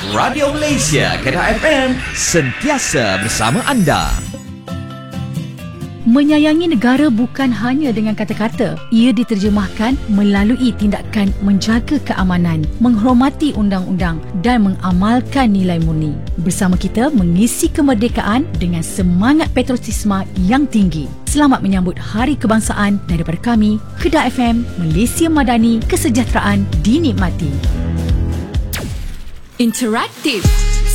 Radio Malaysia, Kedah FM, sentiasa bersama anda. Menyayangi negara bukan hanya dengan kata-kata. Ia diterjemahkan melalui tindakan menjaga keamanan, menghormati undang-undang dan mengamalkan nilai murni. Bersama kita mengisi kemerdekaan dengan semangat patriotisme yang tinggi. Selamat menyambut Hari Kebangsaan daripada kami, Kedah FM, Malaysia Madani, kesejahteraan dinikmati. Interaktif.